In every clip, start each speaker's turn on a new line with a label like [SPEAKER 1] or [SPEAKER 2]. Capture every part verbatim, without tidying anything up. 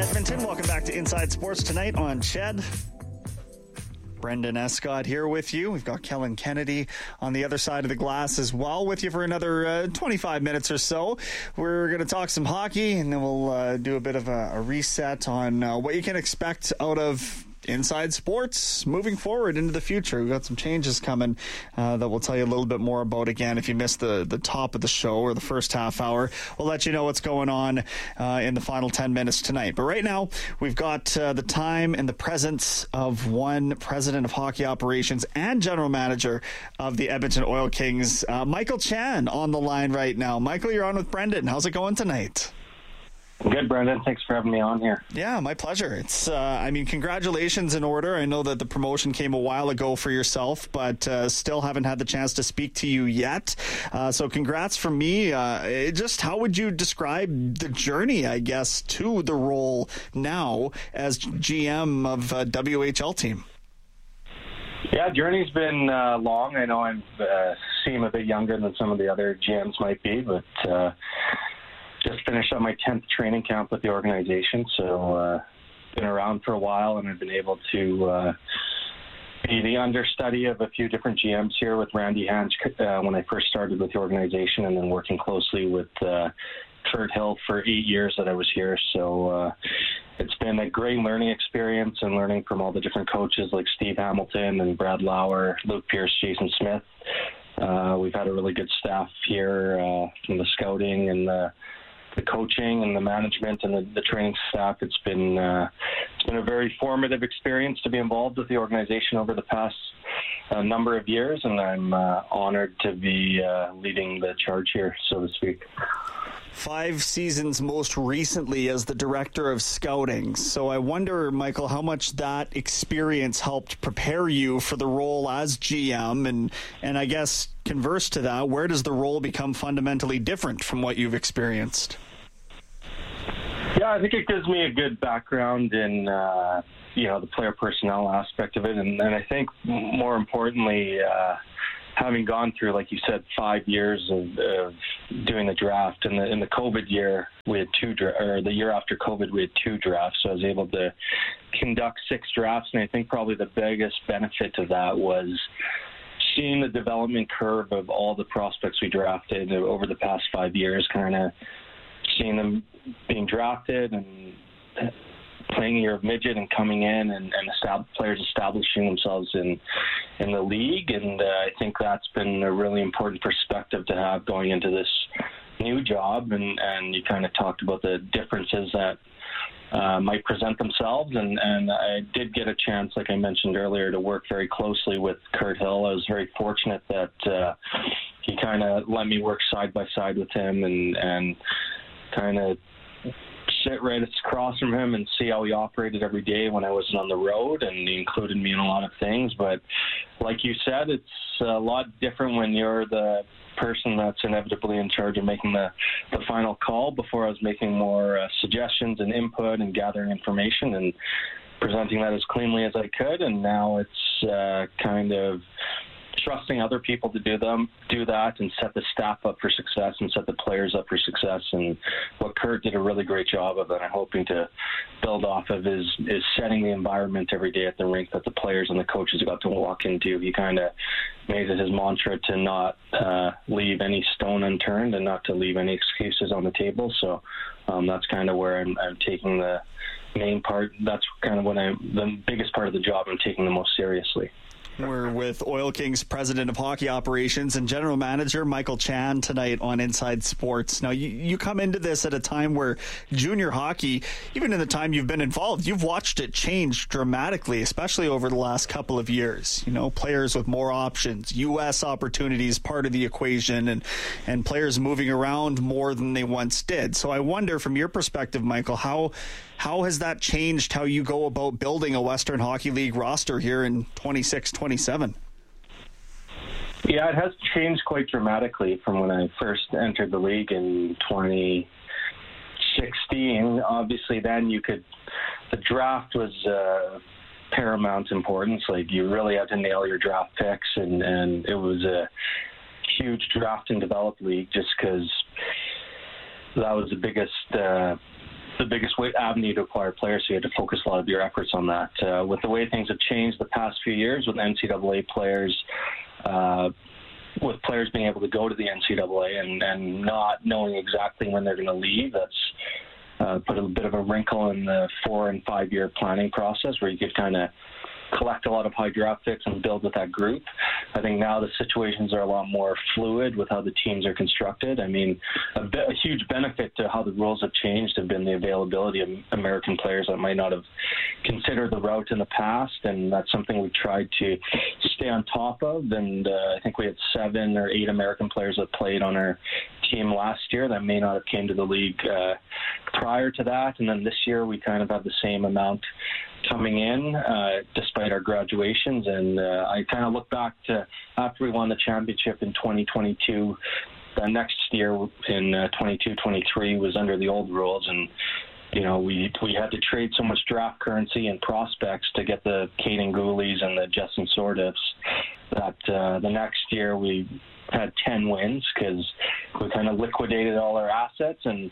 [SPEAKER 1] Edmonton. Welcome back to Inside Sports tonight on C H E D. Brendan Escott here with you. We've got Kellen Kennedy on the other side of the glass as well with you for another uh, twenty-five minutes or so. We're going to talk some hockey, and then we'll uh, do a bit of a, a reset on uh, what you can expect out of Inside Sports moving forward into the future. We've got some changes coming uh, that we'll tell you a little bit more about. Again, if you missed the, the top of the show or the first half hour, we'll let you know what's going on uh, in the final ten minutes tonight. But right now, we've got uh, the time and the presence of one president of hockey operations and general manager of the Edmonton Oil Kings, uh, Michael Chan, on the line right now. Michael, you're on with Brendan. How's it going tonight?
[SPEAKER 2] Good, Brendan. Thanks for having me on here.
[SPEAKER 1] Yeah, my pleasure. It's, uh, I mean, congratulations in order. I know that the promotion came a while ago for yourself, but uh, still haven't had the chance to speak to you yet. Uh, so congrats from me. Uh, just how would you describe the journey, I guess, to the role now as G M of uh, W H L team?
[SPEAKER 2] Yeah, journey's been uh, long. I know I uh, seem a bit younger than some of the other G Ms might be, but uh, just finished up my tenth training camp with the organization, so uh, been around for a while, and I've been able to uh, be the understudy of a few different G Ms here with Randy Hansch uh, when I first started with the organization, and then working closely with uh, Kurt Hill for eight years that I was here. So uh, it's been a great learning experience, and learning from all the different coaches like Steve Hamilton and Brad Lauer, Luke Pierce, Jason Smith. Uh, we've had a really good staff here uh, from the scouting and the the coaching and the management and the, the training staff. It's been uh, it's been a very formative experience to be involved with the organization over the past uh, number of years, and I'm uh, honored to be uh, leading the charge here, so to speak.
[SPEAKER 1] Five seasons most recently as the director of scouting. So I wonder, Michael, how much that experience helped prepare you for the role as G M, and and I guess converse to that, where does the role become fundamentally different from what you've experienced?
[SPEAKER 2] Yeah, I think it gives me a good background in uh, you know the player personnel aspect of it, and, and I think more importantly, uh, having gone through, like you said, five years of, of doing the draft, and the, in the COVID year, we had two, dra- or the year after COVID, we had two drafts. So I was able to conduct six drafts, and I think probably the biggest benefit of that was seeing the development curve of all the prospects we drafted over the past five years, kind of seeing them being drafted and playing a year of midget and coming in, and, and estab- players establishing themselves in in the league. And uh, I think that's been a really important perspective to have going into this new job. And, and you kind of talked about the differences that uh, might present themselves. And, and I did get a chance, like I mentioned earlier, to work very closely with Kurt Hill. I was very fortunate that uh, he kind of let me work side by side with him and, and kind of sit right across from him and see how he operated every day when I wasn't on the road, and he included me in a lot of things. But like you said, it's a lot different when you're the person that's inevitably in charge of making the, the final call. Before, I was making more uh, suggestions and input and gathering information and presenting that as cleanly as I could, and now it's uh, kind of trusting other people to do them, do that, and set the staff up for success and set the players up for success. And what Kurt did a really great job of, and I'm hoping to build off of, is is setting the environment every day at the rink that the players and the coaches got to walk into. He kind of made it his mantra to not uh, leave any stone unturned and not to leave any excuses on the table. So um, that's kind of where I'm, I'm taking the main part. That's kind of what I, the biggest part of the job I'm taking the most seriously.
[SPEAKER 1] We're with Oil Kings President of Hockey Operations and General Manager Michael Chan tonight on Inside Sports. Now, you, you come into this at a time where junior hockey, even in the time you've been involved, you've watched it change dramatically, especially over the last couple of years. You know, players with more options, U S opportunities part of the equation, and, and players moving around more than they once did. So I wonder, from your perspective, Michael, how how has that changed how you go about building a Western Hockey League roster here in twenty-six twenty-seven?
[SPEAKER 2] Yeah, it has changed quite dramatically from when I first entered the league in twenty sixteen. Obviously, then you could, the draft was uh, paramount importance. Like, you really had to nail your draft picks, and, and it was a huge draft and develop league just because that was the biggest uh, the biggest way, avenue to acquire players, so you had to focus a lot of your efforts on that. Uh, with the way things have changed the past few years with N C double A players, uh, with players being able to go to the N C double A and, and not knowing exactly when they're going to leave, that's uh, put a bit of a wrinkle in the four and five year planning process where you could kind of collect a lot of high draft picks and build with that group. I think now the situations are a lot more fluid with how the teams are constructed. I mean, a, be- a huge benefit to how the rules have changed have been the availability of American players that might not have considered the route in the past, and that's something we tried to stay on top of. And uh, I think we had seven or eight American players that played on our team last year that may not have came to the league uh, prior to that, and then this year we kind of have the same amount coming in uh, despite our graduations. And uh, I kind of look back to after we won the championship in twenty twenty-two, the next year in uh, twenty-two twenty-three was under the old rules, and you know we we had to trade so much draft currency and prospects to get the Caden Goulies and the Justin Sordips that uh, the next year we had ten wins because we kind of liquidated all our assets, and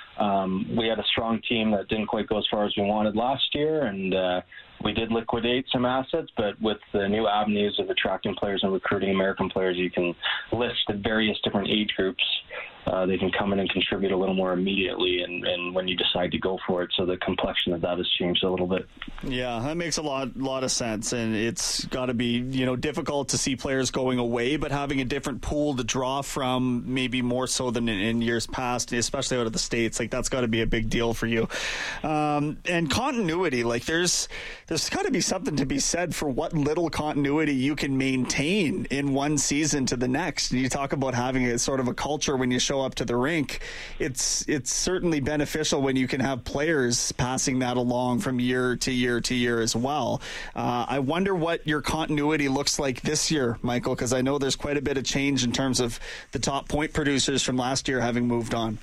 [SPEAKER 2] Um, we had a strong team that didn't quite go as far as we wanted last year, and uh, we did liquidate some assets, but with the new avenues of attracting players and recruiting American players, you can list the various different age groups. Uh, they can come in and contribute a little more immediately, and, and when you decide to go for it, so the complexion of that has changed a little bit.
[SPEAKER 1] Yeah, that makes a lot lot of sense, and it's got to be you know difficult to see players going away, but having a different pool to draw from, maybe more so than in, in years past, especially out of the States, like that's got to be a big deal for you. Um, and continuity, like there's there's got to be something to be said for what little continuity you can maintain in one season to the next. And you talk about having a sort of a culture when you show up to the rink. It's it's certainly beneficial when you can have players passing that along from year to year to year as well. Uh, I wonder what your continuity looks like this year, Michael, because I know there's quite a bit of change in terms of the top point producers from last year having moved on.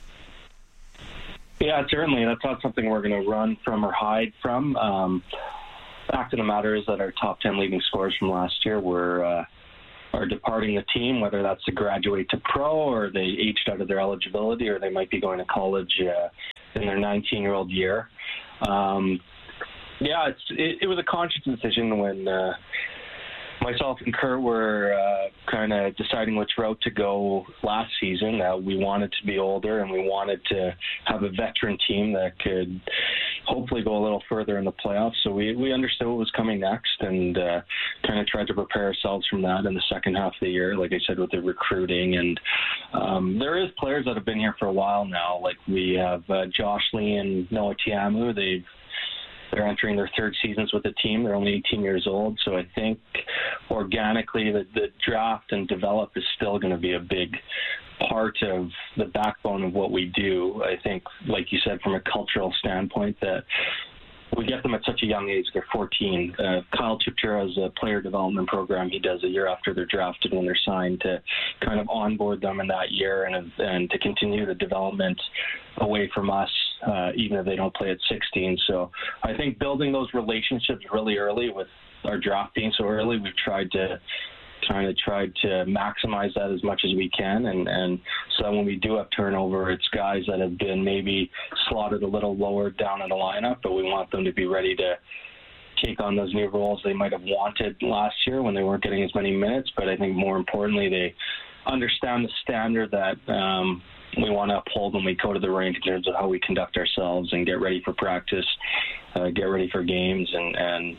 [SPEAKER 2] Yeah, certainly. That's not something we're going to run from or hide from. Um, fact of the matter is that our top ten leading scorers from last year were uh, are departing the team, whether that's to graduate to pro or they aged out of their eligibility or they might be going to college uh, in their nineteen-year-old year. Um, yeah, it's, it, it was a conscious decision when uh, myself and Kurt were uh, kind of deciding which route to go last season. Uh, we wanted to be older, and we wanted to have a veteran team that could hopefully go a little further in the playoffs. So we, we understood what was coming next, and uh, kind of tried to prepare ourselves from that in the second half of the year, like I said, with the recruiting. And um, there is players that have been here for a while now. Like we have uh, Josh Lee and Noah Tiamu. They've They're entering their third seasons with the team. They're only eighteen years old. So I think organically the, the draft and develop is still going to be a big part of the backbone of what we do. I think, like you said, from a cultural standpoint, that we get them at such a young age. They're fourteen. Uh, Kyle Chipchura has a player development program he does a year after they're drafted when they're signed to kind of onboard them in that year and and to continue the development away from us, uh, even if they don't play at sixteen. So I think building those relationships really early with our draft being so early, we've tried to kind of tried to maximize that as much as we can, and, and so when we do have turnover, it's guys that have been maybe slotted a little lower down in the lineup, but we want them to be ready to take on those new roles they might have wanted last year when they weren't getting as many minutes. But I think more importantly, they understand the standard that um, we want to uphold when we go to the rink in terms of how we conduct ourselves and get ready for practice, uh, get ready for games, and, and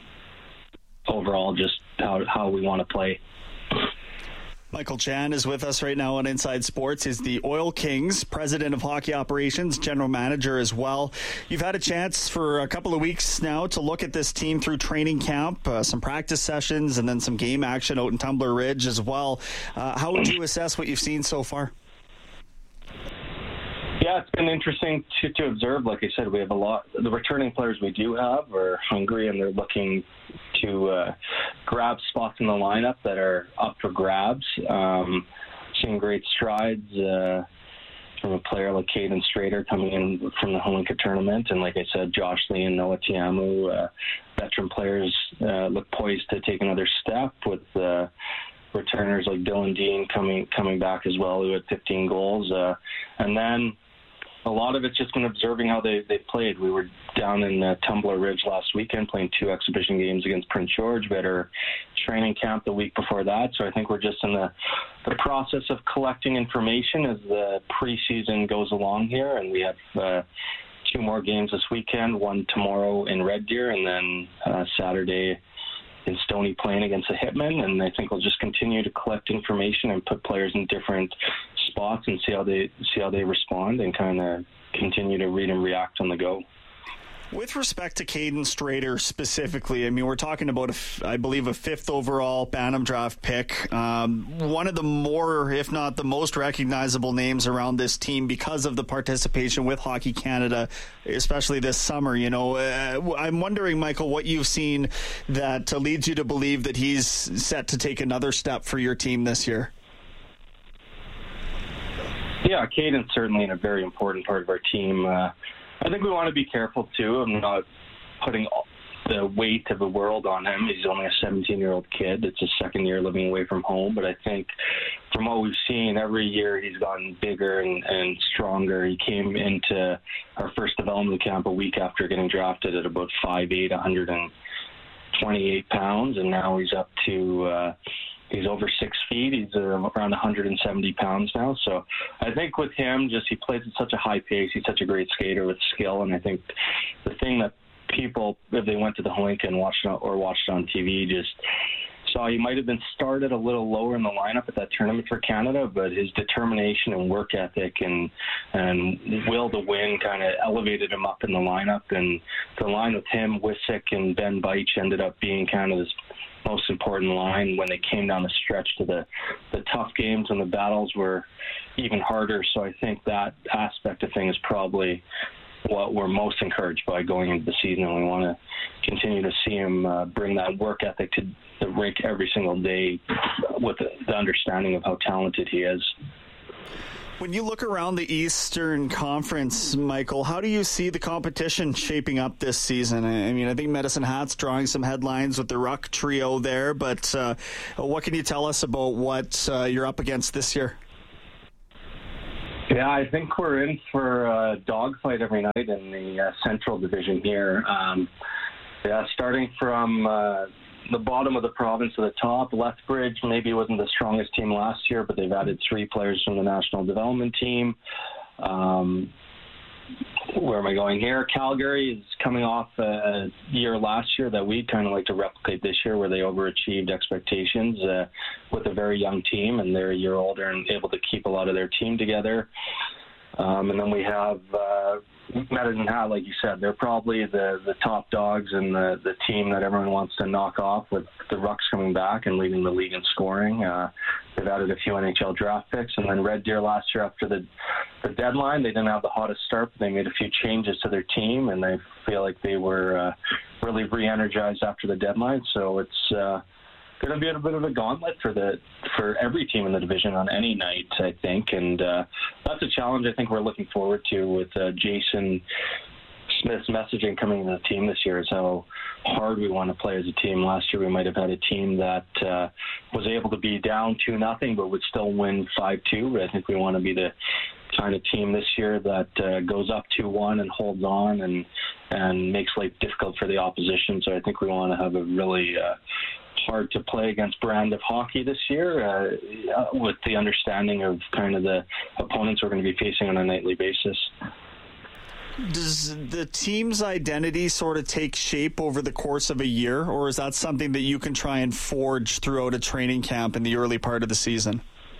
[SPEAKER 2] overall just how, how we want to play.
[SPEAKER 1] Michael Chan is with us right now on Inside Sports. He's the Oil Kings president of hockey operations, general manager as well. You've had a chance for a couple of weeks now to look at this team through training camp, uh, some practice sessions, and then some game action out in Tumbler Ridge as well. Uh, how would you assess what you've seen so far?
[SPEAKER 2] Yeah, it's been interesting to, to observe. Like I said, we have a lot. The returning players we do have are hungry, and they're looking to uh, grab spots in the lineup that are up for grabs. Um, seeing great strides uh, from a player like Caden Strader coming in from the Holinka tournament. And like I said, Josh Lee and Noah Tiamu, uh, veteran players, uh, look poised to take another step with uh, returners like Dylan Dean coming coming back as well, who had fifteen goals. Uh, and then a lot of it's just been observing how they, they played. We were down in uh, Tumbler Ridge last weekend playing two exhibition games against Prince George. We had our training camp the week before that. So I think we're just in the, the process of collecting information as the preseason goes along here. And we have uh, two more games this weekend, one tomorrow in Red Deer, and then uh, Saturday in Stony playing against the Hitmen. And I think we'll just continue to collect information and put players in different spots and see how they see how they respond and kind of continue to read and react on the go.
[SPEAKER 1] With respect to Caden Strader specifically, I mean, we're talking about, a, I believe, a fifth overall Bantam draft pick. Um, one of the more, if not the most recognizable names around this team because of the participation with Hockey Canada, especially this summer. You know, uh, I'm wondering, Michael, what you've seen that uh, leads you to believe that he's set to take another step for your team this year.
[SPEAKER 2] Yeah, Caden's certainly a very important part of our team. Uh, I think we want to be careful, too. I'm not putting the weight of the world on him. He's only a seventeen-year-old kid. It's his second year living away from home. But I think from what we've seen, every year he's gotten bigger and, and stronger. He came into our first development camp a week after getting drafted at about five eight, one hundred twenty-eight pounds, and now he's up to... Uh, He's over six feet. He's uh, around one hundred seventy pounds now. So I think with him, just he plays at such a high pace. He's such a great skater with skill. And I think the thing that people, if they went to the Holinka and watched it, or watched it on T V, just saw he might have been started a little lower in the lineup at that tournament for Canada, but his determination and work ethic and and will to win kind of elevated him up in the lineup. And the line with him, Wisik, and Ben Beich ended up being kind of this most important line when they came down the stretch to the, the tough games, and the battles were even harder. So I think that aspect of things is probably what we're most encouraged by going into the season, and we want to continue to see him uh, bring that work ethic to the rink every single day with the, the understanding of how talented he is.
[SPEAKER 1] When you look around the Eastern Conference, Michael, how do you see the competition shaping up this season? I mean, I think Medicine Hat's drawing some headlines with the Ruck trio there, but uh, what can you tell us about what uh, you're up against this year?
[SPEAKER 2] Yeah, I think we're in for a dogfight every night in the uh, Central Division here. Um, yeah, starting from uh, the bottom of the province to the top, Lethbridge maybe wasn't the strongest team last year, but they've added three players from the national development team. Um, where am I going here? Calgary is coming off a year last year that we'd kind of like to replicate this year, where they overachieved expectations uh, with a very young team, and they're a year older and able to keep a lot of their team together. Um, and then we have uh, Medicine Hat, like you said. They're probably the, the top dogs and the, the team that everyone wants to knock off, with the Rucks coming back and leading the league in scoring. Uh, they've added a few N H L draft picks. And then Red Deer last year, after the, the deadline, they didn't have the hottest start, but they made a few changes to their team, and I feel like they were uh, really re-energized after the deadline. So it's... Uh, going to be a bit of a gauntlet for the for every team in the division on any night, I think, and uh, that's a challenge I think we're looking forward to with uh, Jason Smith's messaging coming into the team this year, is how hard we want to play as a team. Last year we might have had a team that uh, was able to be down two nothing but would still win five two, but I think we want to be the kind of team this year that uh, goes up two one and holds on and and makes life difficult for the opposition. So I think we want to have a really uh, hard to play against brand of hockey this year, uh, with the understanding of kind of the opponents we're going to be facing on a nightly basis.
[SPEAKER 1] Does the team's identity sort of take shape over the course of a year, or is that something that you can try and forge throughout a training camp in the early part of the season?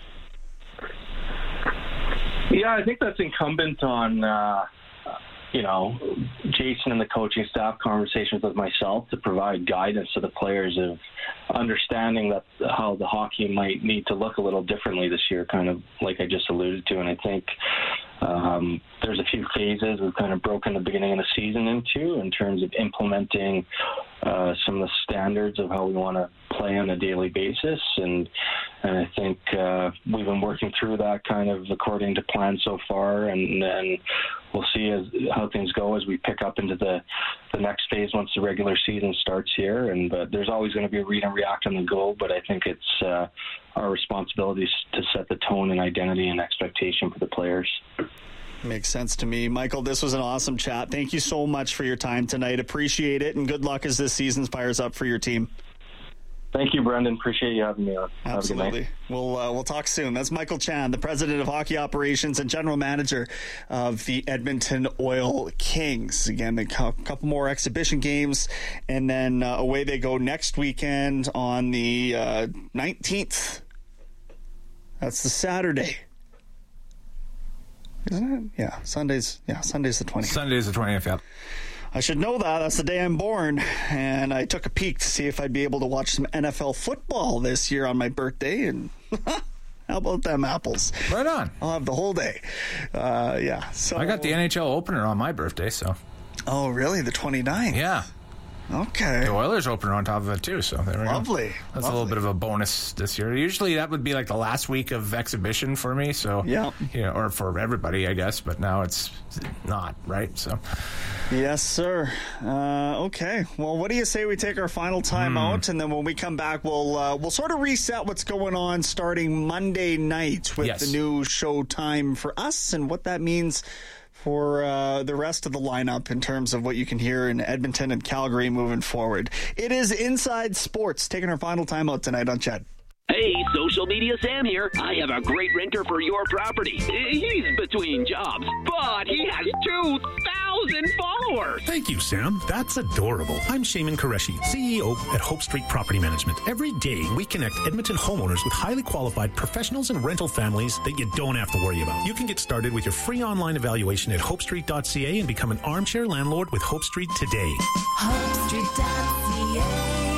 [SPEAKER 2] Yeah, I think that's incumbent on uh, you know, Jason and the coaching staff, conversations with myself to provide guidance to the players of understanding that how the hockey might need to look a little differently this year, kind of like I just alluded to. And I think um, there's a few phases we've kind of broken the beginning of the season into in terms of implementing uh, some of the standards of how we want to play on a daily basis. And and I think uh, we've been working through that kind of according to plan so far, and, and we'll see as how things go as we pick up into the, the next phase once the regular season starts here. And but there's always going to be a read and react on the go, but I think it's uh, our responsibility to set the tone and identity and expectation for the players.
[SPEAKER 1] Makes sense to me. Michael, this was an awesome chat. Thank you so much for your time tonight. Appreciate it, and good luck as this season fires up for your team.
[SPEAKER 2] Thank you, Brendan. Appreciate you having me on.
[SPEAKER 1] Absolutely.
[SPEAKER 2] Have a good night.
[SPEAKER 1] We'll uh, we'll talk soon. That's Michael Chan, the president of hockey operations and general manager of the Edmonton Oil Kings. Again, a couple more exhibition games, and then uh, away they go next weekend on the uh, nineteenth. That's the Saturday. Isn't it? Yeah, Sunday's. Yeah, Sunday's the twentieth.
[SPEAKER 3] Sunday's the twentieth. Yeah.
[SPEAKER 1] I should know that. That's the day I'm born. And I took a peek to see if I'd be able to watch some N F L football this year on my birthday. And how about them apples?
[SPEAKER 3] Right on.
[SPEAKER 1] I'll have the whole day. Uh, yeah. So
[SPEAKER 3] I got the N H L opener on my birthday, so.
[SPEAKER 1] Oh, really? The twenty-ninth?
[SPEAKER 3] Yeah.
[SPEAKER 1] Okay.
[SPEAKER 3] The Oilers opener on top of it, too, so there we
[SPEAKER 1] Lovely.
[SPEAKER 3] go. That's
[SPEAKER 1] Lovely.
[SPEAKER 3] a little bit of a bonus this year. Usually that would be like the last week of exhibition for me, so.
[SPEAKER 1] Yeah.
[SPEAKER 3] Yeah, or for everybody, I guess, but now it's not, right? So.
[SPEAKER 1] Yes, sir. Uh, okay. Well, what do you say we take our final time mm. out, and then when we come back, we'll uh, we'll sort of reset what's going on starting Monday night with
[SPEAKER 3] yes.
[SPEAKER 1] the new show time for us and what that means for uh, the rest of the lineup in terms of what you can hear in Edmonton and Calgary moving forward. It is Inside Sports, taking our final time out tonight on Ched.
[SPEAKER 4] Hey, Social Media Sam here. I have a great renter for your property. He's between jobs, but he has two thousand followers.
[SPEAKER 5] Thank you, Sam. That's adorable. I'm Shaman Qureshi, C E O at Hope Street Property Management. Every day, we connect Edmonton homeowners with highly qualified professionals and rental families that you don't have to worry about. You can get started with your free online evaluation at hope street dot c a and become an armchair landlord with Hope Street today.
[SPEAKER 6] hope street dot c a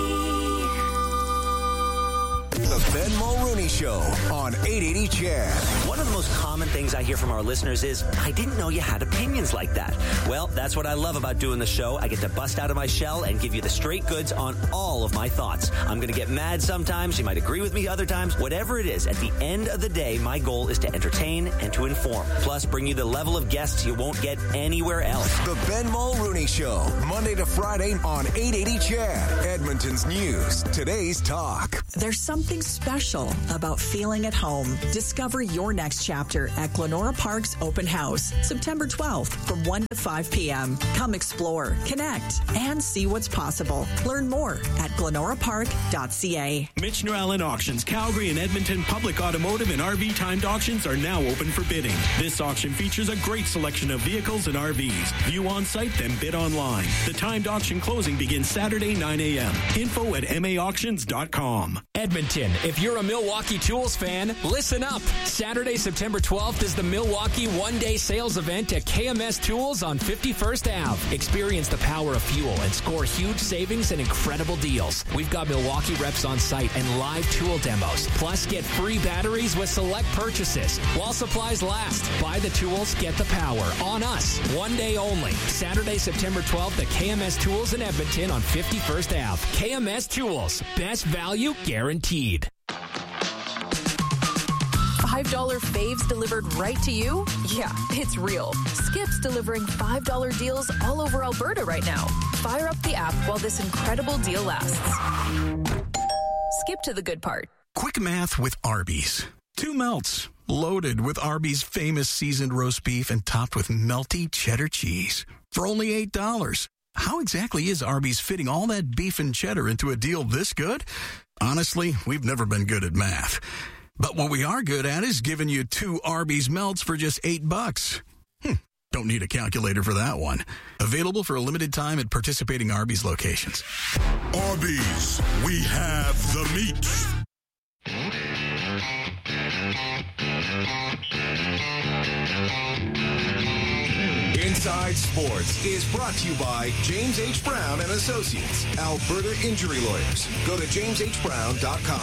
[SPEAKER 7] The Ben Mulrooney Show on eight eighty C H E D.
[SPEAKER 8] One of the most common things I hear from our listeners is, I didn't know you had opinions like that. Well, that's what I love about doing the show. I get to bust out of my shell and give you the straight goods on all of my thoughts. I'm going to get mad sometimes. You might agree with me other times. Whatever it is, at the end of the day, my goal is to entertain and to inform. Plus, bring you the level of guests you won't get anywhere else.
[SPEAKER 7] The Ben Mulrooney Show, Monday to Friday on eight eighty C H E D. Edmonton's news, today's talk.
[SPEAKER 9] There's something special about feeling at home. Discover your next chapter at Glenora Park's Open House, September twelfth from one to five p.m. Come explore, connect, and see what's possible. Learn more at glenora park dot c a.
[SPEAKER 5] Mitch Allen Auctions, Calgary and Edmonton public automotive and R V timed auctions are now open for bidding. This auction features a great selection of vehicles and R Vs. View on site, then bid online. The timed auction closing begins Saturday, nine a.m. Info at m a auctions dot com.
[SPEAKER 10] Edmonton, if you're a Milwaukee Tools fan, listen up. Saturday, September twelfth is the Milwaukee one-day sales event at K M S Tools on fifty-first Avenue. Experience the power of fuel and score huge savings and incredible deals. We've got Milwaukee reps on site and live tool demos. Plus, get free batteries with select purchases. While supplies last, buy the tools, get the power. On us, one day only. Saturday, September twelfth at K M S Tools in Edmonton on fifty-first Avenue. K M S Tools, best value guaranteed.
[SPEAKER 11] five dollar faves delivered right to you? Yeah, it's real. Skip's delivering five dollar deals all over Alberta right now. Fire up the app while this incredible deal lasts. Skip to the good part.
[SPEAKER 5] Quick math with Arby's. Two melts, loaded with Arby's famous seasoned roast beef and topped with melty cheddar cheese. For only eight dollars. How exactly is Arby's fitting all that beef and cheddar into a deal this good? Honestly, we've never been good at math. But what we are good at is giving you two Arby's melts for just eight bucks. Hm, don't need a calculator for that one. Available for a limited time at participating Arby's locations.
[SPEAKER 12] Arby's, we have the meat. Inside Sports is brought to you by James H. Brown and Associates, Alberta Injury Lawyers. Go to james h brown dot com.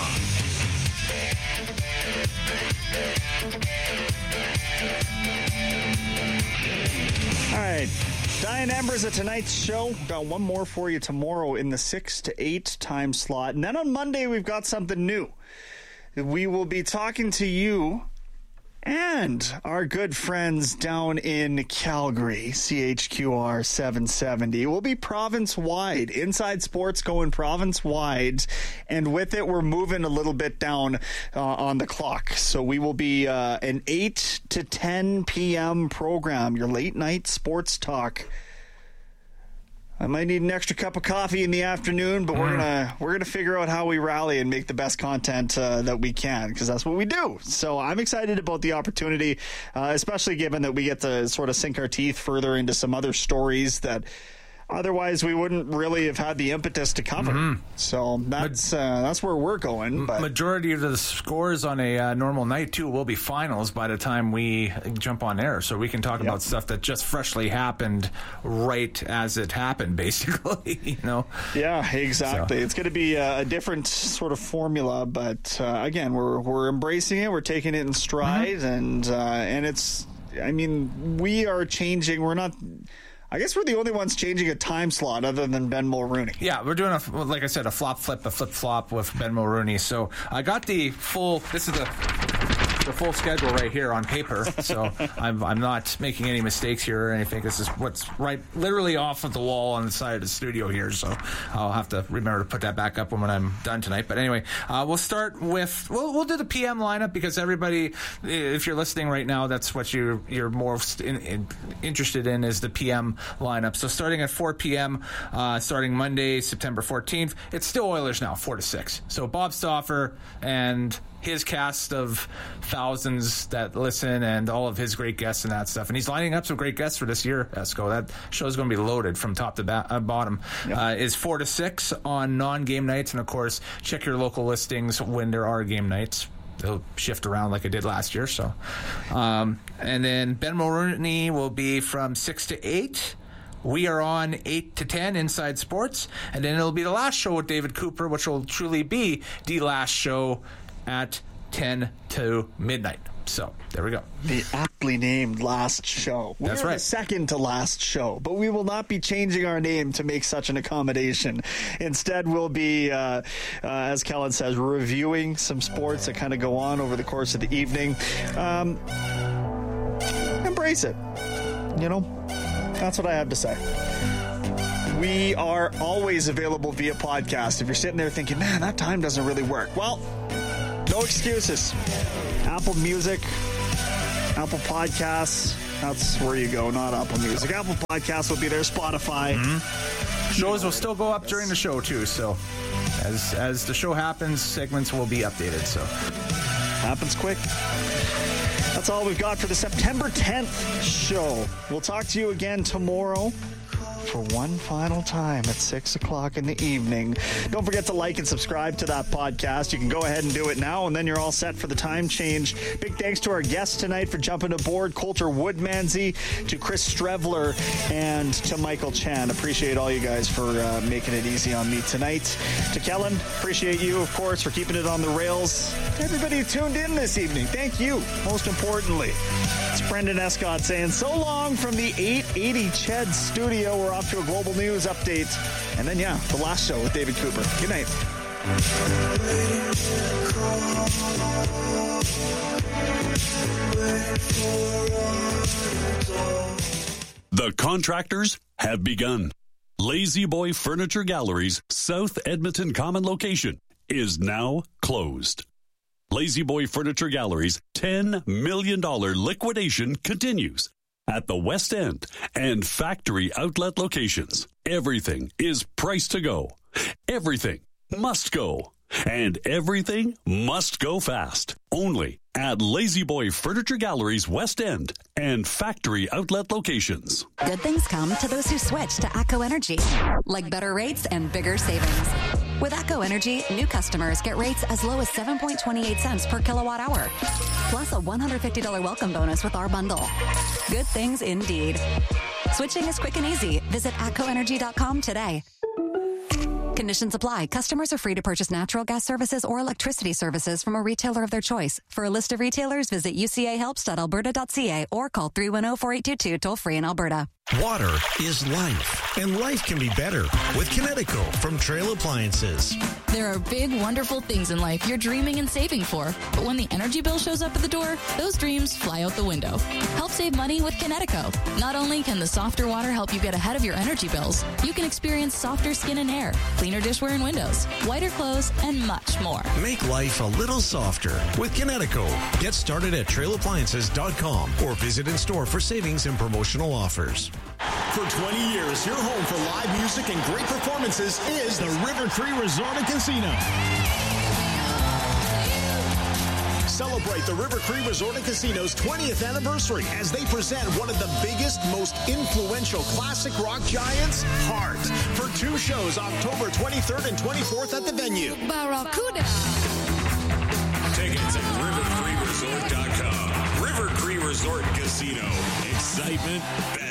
[SPEAKER 1] All right. Diane Embers at tonight's show. Got one more for you tomorrow in the six to eight time slot. And then on Monday, we've got something new. We will be talking to you And our good friends down in Calgary, C H Q R seven seventy, will be province-wide. Inside Sports going province-wide. And with it, we're moving a little bit down uh, on the clock. So we will be uh, an eight to ten p.m. program, your late-night sports talk. I might need an extra cup of coffee in the afternoon, but mm. we're gonna we're gonna figure out how we rally and make the best content uh, that we can, because that's what we do. So I'm excited about the opportunity, uh, especially given that we get to sort of sink our teeth further into some other stories that otherwise we wouldn't really have had the impetus to cover. Mm-hmm. So that's uh, that's where we're going. But
[SPEAKER 3] majority of the scores on a uh, normal night too will be finals by the time we jump on air, so we can talk yep. about stuff that just freshly happened right as it happened, basically. You know. Yeah, exactly. So. It's going to be a, a different sort of formula, but uh, again, we're we're embracing it. We're taking it in stride, mm-hmm. and uh, and it's. I mean, we are changing. We're not. I guess we're the only ones changing a time slot other than Ben Mulrooney. Yeah, we're doing, a, like I said, a flop flip, a flip flop with Ben Mulrooney. So I got the full, this is the, the full schedule right here on paper. So I'm, I'm not making any mistakes here or anything. This is what's right, literally off of the wall on the side of the studio here. So I'll have to remember to put that back up when I'm done tonight. But anyway, uh, we'll start with, we'll, we'll do the P M lineup, because everybody, if you're listening right now, that's what you, you're most in, in, interested in is the P M lineup. So starting at four p.m., uh, starting Monday, September fourteenth, it's still Oilers now, four to six. So Bob Stauffer and his cast of thousands that listen and all of his great guests and that stuff. And he's lining up some great guests for this year, Esco. That show's going to be loaded from top to ba- uh, bottom. Yep. Uh, is four to six on non-game nights. And, of course, check your local listings when there are game nights. They'll shift around like I did last year. So, um, and then Ben Mulrooney will be from six to eight. We are on eight to ten Inside Sports. And then it'll be the last show with David Cooper, which will truly be the last show at ten to midnight. So, there we go. The aptly named last show. We're That's right. the second to last show, but we will not be changing our name to make such an accommodation. Instead, we'll be, uh, uh, as Kellen says, reviewing some sports that kind of go on over the course of the evening. Um, embrace it. You know, that's what I have to say. We are always available via podcast. If you're sitting there thinking, man, that time doesn't really work. Well, no excuses. Apple Music, Apple Podcasts, that's where you go, not Apple Music. Apple Podcasts will be there, Spotify. Mm-hmm. Shows will still go up during the show, too, so as as the show happens, segments will be updated, so. Happens quick. That's all we've got for the September tenth show. We'll talk to you again tomorrow for one final time at six o'clock in the evening. Don't forget to like and subscribe to that podcast. You can go ahead and do it now, and then you're all set for the time change. Big thanks to our guests tonight for jumping aboard, Coulter Woodmansey, to Chris Strevler, and to Michael Chan. Appreciate all you guys for uh, making it easy on me tonight. To Kellen, appreciate you, of course, for keeping it on the rails. To everybody who tuned in this evening, thank you, most importantly. It's Brendan Escott saying so long from the eight eighty Ched studio. We're off to a global news update. And then, yeah, the last show with David Cooper. Good night.
[SPEAKER 13] The contractors have begun. Lazy Boy Furniture Gallery's South Edmonton Common location is now closed. Lazy Boy Furniture Gallery's ten million dollars liquidation continues at the West End and factory outlet locations. Everything is priced to go. Everything must go. And everything must go fast. Only at Lazy Boy Furniture Gallery's West End and factory outlet locations.
[SPEAKER 14] Good things come to those who switch to ATCO Energy, like better rates and bigger savings. With ATCO Energy, new customers get rates as low as seven point two eight cents per kilowatt hour, plus a one hundred fifty dollars welcome bonus with our bundle. Good things indeed. Switching is quick and easy. Visit atco energy dot com today. Conditions apply. Customers are free to purchase natural gas services or electricity services from a retailer of their choice. For a list of retailers, visit u c a helps dot alberta dot c a or call three one zero, four eight two two toll free in Alberta.
[SPEAKER 15] Water is life, and life can be better with Kinetico from Trail Appliances.
[SPEAKER 16] There are big, wonderful things in life you're dreaming and saving for, but when the energy bill shows up at the door, those dreams fly out the window. Help save money with Kinetico. Not only can the softer water help you get ahead of your energy bills, you can experience softer skin and hair, cleaner dishware and windows, whiter clothes, and much more.
[SPEAKER 15] Make life a little softer with Kinetico. Get started at trail appliances dot com or visit in store for savings and promotional offers.
[SPEAKER 17] For twenty years, your home for live music and great performances is the River Cree Resort and Casino. Celebrate the River Cree Resort and Casino's twentieth anniversary as they present one of the biggest, most influential classic rock giants, Heart, for two shows October twenty-third and twenty-fourth at the venue.
[SPEAKER 16] Barracuda.
[SPEAKER 18] Tickets at river cree resort dot com. River Cree Resort and Casino. Excitement.